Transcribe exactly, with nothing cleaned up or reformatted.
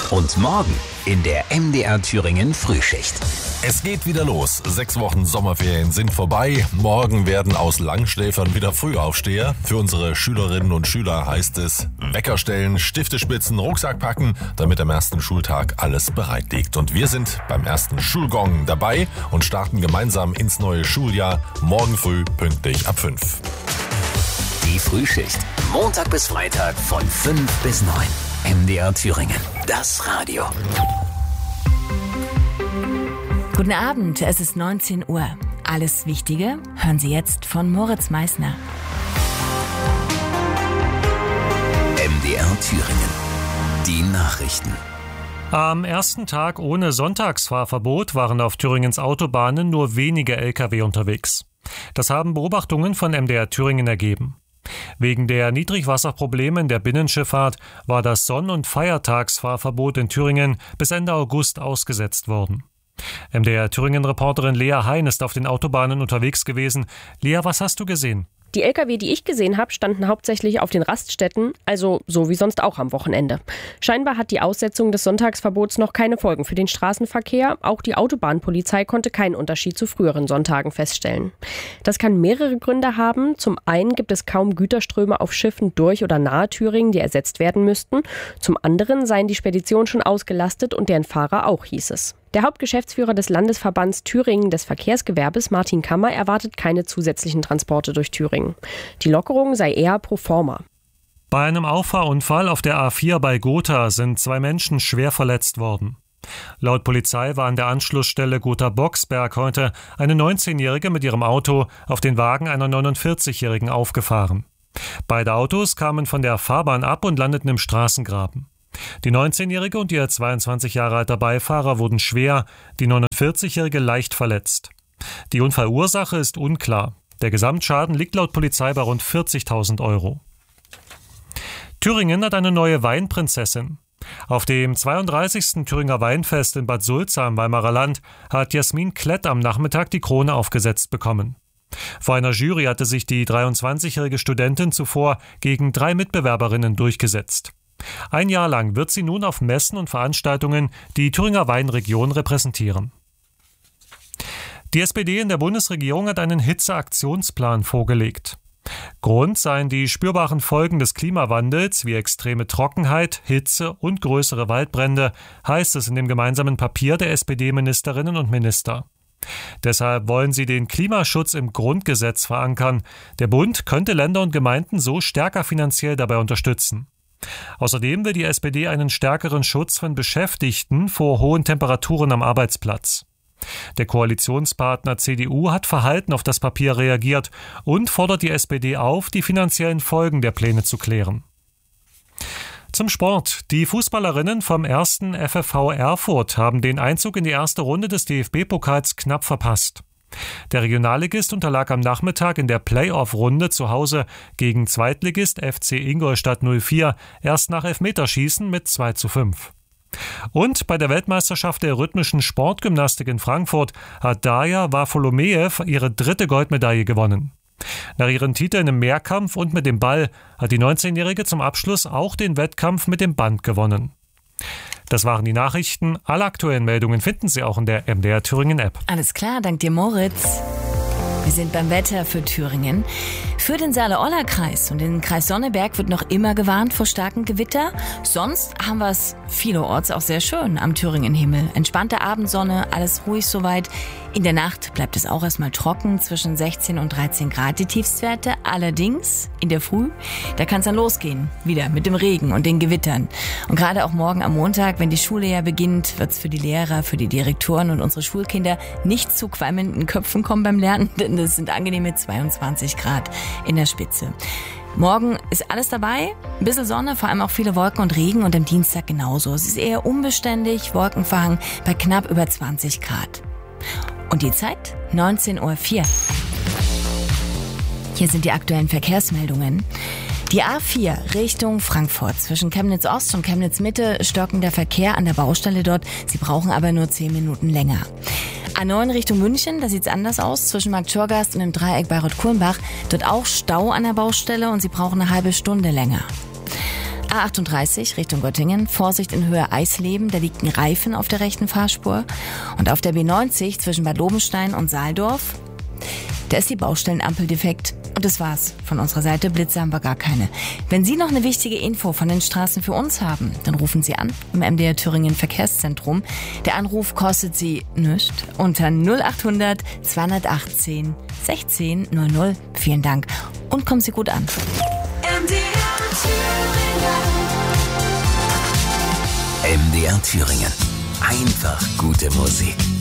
Und morgen in der M D R Thüringen Frühschicht. Es geht wieder los. Sechs Wochen Sommerferien sind vorbei. Morgen werden aus Langschläfern wieder Frühaufsteher. Für unsere Schülerinnen und Schüler heißt es Wecker stellen, Stifte spitzen, Rucksack packen, damit am ersten Schultag alles bereit liegt. Und wir sind beim ersten Schulgong dabei und starten gemeinsam ins neue Schuljahr. Morgen früh pünktlich ab fünf. Die Frühschicht. Montag bis Freitag von fünf bis neun. M D R Thüringen. Das Radio. Guten Abend, es ist neunzehn Uhr. Alles Wichtige hören Sie jetzt von Moritz Meissner. M D R Thüringen. Die Nachrichten. Am ersten Tag ohne Sonntagsfahrverbot waren auf Thüringens Autobahnen nur wenige L K W unterwegs. Das haben Beobachtungen von M D R Thüringen ergeben. Wegen der Niedrigwasserprobleme in der Binnenschifffahrt war das Sonn- und Feiertagsfahrverbot in Thüringen bis Ende August ausgesetzt worden. M D R Thüringen-Reporterin Lea Hein ist auf den Autobahnen unterwegs gewesen. Lea, was hast du gesehen? Die L K W, die ich gesehen habe, standen hauptsächlich auf den Raststätten, also so wie sonst auch am Wochenende. Scheinbar hat die Aussetzung des Sonntagsverbots noch keine Folgen für den Straßenverkehr. Auch die Autobahnpolizei konnte keinen Unterschied zu früheren Sonntagen feststellen. Das kann mehrere Gründe haben. Zum einen gibt es kaum Güterströme auf Schiffen durch oder nahe Thüringen, die ersetzt werden müssten. Zum anderen seien die Speditionen schon ausgelastet und deren Fahrer auch, hieß es. Der Hauptgeschäftsführer des Landesverbands Thüringen des Verkehrsgewerbes, Martin Kammer, erwartet keine zusätzlichen Transporte durch Thüringen. Die Lockerung sei eher pro forma. Bei einem Auffahrunfall auf der A vier bei Gotha sind zwei Menschen schwer verletzt worden. Laut Polizei war an der Anschlussstelle Gotha-Boxberg heute eine neunzehnjährige mit ihrem Auto auf den Wagen einer neunundvierzigjährigen aufgefahren. Beide Autos kamen von der Fahrbahn ab und landeten im Straßengraben. Die neunzehnjährige und ihr zweiundzwanzig Jahre alter Beifahrer wurden schwer, die neunundvierzigjährige leicht verletzt. Die Unfallursache ist unklar. Der Gesamtschaden liegt laut Polizei bei rund vierzigtausend Euro. Thüringen hat eine neue Weinprinzessin. Auf dem zweiunddreißigsten Thüringer Weinfest in Bad Sulza im Weimarer Land hat Jasmin Klett am Nachmittag die Krone aufgesetzt bekommen. Vor einer Jury hatte sich die dreiundzwanzigjährige Studentin zuvor gegen drei Mitbewerberinnen durchgesetzt. Ein Jahr lang wird sie nun auf Messen und Veranstaltungen die Thüringer Weinregion repräsentieren. Die S P D in der Bundesregierung hat einen Hitzeaktionsplan vorgelegt. Grund seien die spürbaren Folgen des Klimawandels wie extreme Trockenheit, Hitze und größere Waldbrände, heißt es in dem gemeinsamen Papier der S P D-Ministerinnen und Minister. Deshalb wollen sie den Klimaschutz im Grundgesetz verankern. Der Bund könnte Länder und Gemeinden so stärker finanziell dabei unterstützen. Außerdem will die S P D einen stärkeren Schutz von Beschäftigten vor hohen Temperaturen am Arbeitsplatz. Der Koalitionspartner C D U hat verhalten auf das Papier reagiert und fordert die S P D auf, die finanziellen Folgen der Pläne zu klären. Zum Sport. Die Fußballerinnen vom ersten F F V Erfurt haben den Einzug in die erste Runde des D F B-Pokals knapp verpasst. Der Regionalligist unterlag am Nachmittag in der Playoff-Runde zu Hause gegen Zweitligist F C Ingolstadt null vier erst nach Elfmeterschießen mit zwei zu fünf. Und bei der Weltmeisterschaft der rhythmischen Sportgymnastik in Frankfurt hat Darja Varfolomeev ihre dritte Goldmedaille gewonnen. Nach ihren Titeln im Mehrkampf und mit dem Ball hat die neunzehnjährige zum Abschluss auch den Wettkampf mit dem Band gewonnen. Das waren die Nachrichten. Alle aktuellen Meldungen finden Sie auch in der M D R Thüringen App. Alles klar, dank dir, Moritz. Wir sind beim Wetter für Thüringen. Für den Saale-Orla-Kreis und den Kreis Sonneberg wird noch immer gewarnt vor starken Gewitter. Sonst haben wir es vielerorts auch sehr schön am Thüringen-Himmel. Entspannte Abendsonne, alles ruhig soweit. In der Nacht bleibt es auch erstmal trocken, zwischen sechzehn und dreizehn Grad die Tiefstwerte. Allerdings in der Früh, da kann es dann losgehen, wieder mit dem Regen und den Gewittern. Und gerade auch morgen am Montag, wenn die Schule ja beginnt, wird es für die Lehrer, für die Direktoren und unsere Schulkinder nicht zu qualmenden Köpfen kommen beim Lernen, denn es sind angenehme zweiundzwanzig Grad in der Spitze. Morgen ist alles dabei, ein bisschen Sonne, vor allem auch viele Wolken und Regen und am Dienstag genauso. Es ist eher unbeständig, wolkenverhangen bei knapp über zwanzig Grad. Und die Zeit? neunzehn Uhr vier. Hier sind die aktuellen Verkehrsmeldungen. Die A vier Richtung Frankfurt. Zwischen Chemnitz Ost und Chemnitz Mitte stockender Verkehr an der Baustelle dort. Sie brauchen aber nur zehn Minuten länger. A neun Richtung München, da sieht's anders aus. Zwischen Marktschorgast und dem Dreieck Bayreuth-Kulmbach. Dort auch Stau an der Baustelle und Sie brauchen eine halbe Stunde länger. A achtunddreißig Richtung Göttingen, Vorsicht in Höhe Eisleben, da liegt ein Reifen auf der rechten Fahrspur. Und auf der B neunzig zwischen Bad Lobenstein und Saaldorf, da ist die Baustellenampel defekt. Und das war's. Von unserer Seite, Blitze haben wir gar keine. Wenn Sie noch eine wichtige Info von den Straßen für uns haben, dann rufen Sie an im M D R Thüringen Verkehrszentrum. Der Anruf kostet Sie nichts unter null achthundert zweihundertachtzehn sechzehn null null. Vielen Dank und kommen Sie gut an. M D R Thüringen. M D R Thüringen. Einfach gute Musik.